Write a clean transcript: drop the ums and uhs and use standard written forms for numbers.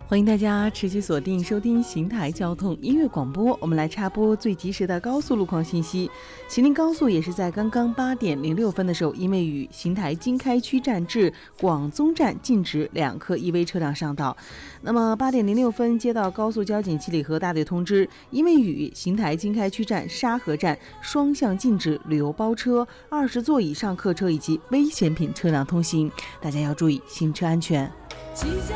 欢迎大家持续锁定收听邢台交通音乐广播，我们来插播最及时的高速路况信息。吉林高速也是在刚刚8点06分的时候，因为雨，邢台经开区站至广宗站禁止2客EV车辆上道。那么8点06分接到高速交警七里河大队通知，因为雨，邢台经开区站沙河站双向禁止旅游包车、20座以上客车以及危险品车辆通行，大家要注意行车安全。